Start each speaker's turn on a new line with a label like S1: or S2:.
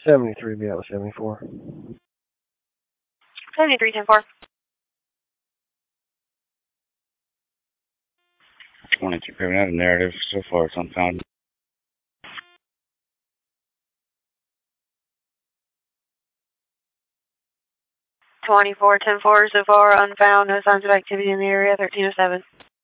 S1: 73, be out with 74.
S2: 73, 10-4.
S3: 22, Craven out of narrative. So far, it's unfound.
S2: Twenty-four, 10-4, so far unfound, no signs of activity in the area, 1307.